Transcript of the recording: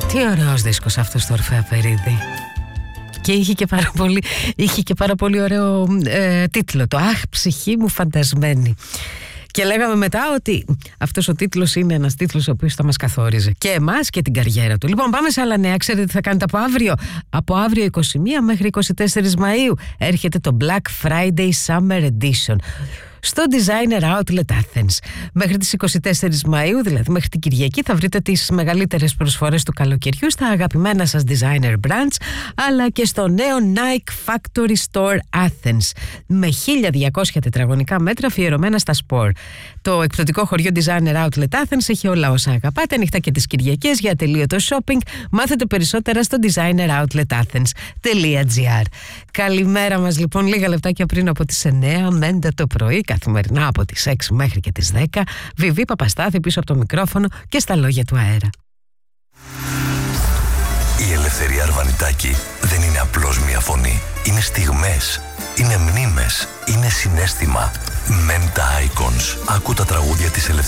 Τι ωραίος δίσκος αυτός του Ορφέα Περίδη. Και είχε και πάρα πολύ ωραίο τίτλο, το «Αχ, ψυχή μου φαντασμένη». Και λέγαμε μετά ότι αυτός ο τίτλος είναι ένας τίτλος ο οποίος θα μας καθόριζε και εμάς και την καριέρα του. Λοιπόν, πάμε σε άλλα νέα. Ξέρετε τι θα κάνετε από αύριο? Από αύριο 21 μέχρι 24 Μαΐου έρχεται το Black Friday Summer Edition στο Designer Outlet Athens. Μέχρι τις 24 Μαΐου, δηλαδή μέχρι την Κυριακή, θα βρείτε τις μεγαλύτερες προσφορές του καλοκαιριού στα αγαπημένα σας designer brands, αλλά και στο νέο Nike Factory Store Athens, με 1.200 τετραγωνικά μέτρα αφιερωμένα στα σπορ. Το εκπτωτικό χωριό Designer Outlet Athens έχει όλα όσα αγαπάτε, ανοιχτά και τις Κυριακές για ατελείωτο shopping. Μάθετε περισσότερα στο designeroutlet.athens.gr. Καλημέρα μας λοιπόν, λίγα λεπτάκια πριν από τις 9, μέντα το πρωί, καθημερινά από τις 6 μέχρι και τις 10. Βιβί Παπαστάθη πίσω από το μικρόφωνο και στα λόγια του αέρα. Η Ελευθερία Αρβανιτάκη δεν είναι απλώς μια φωνή. Είναι στιγμές, είναι μνήμες, είναι συναίσθημα. Menta Icons. Άκου τα τραγούδια της Ελευθερίας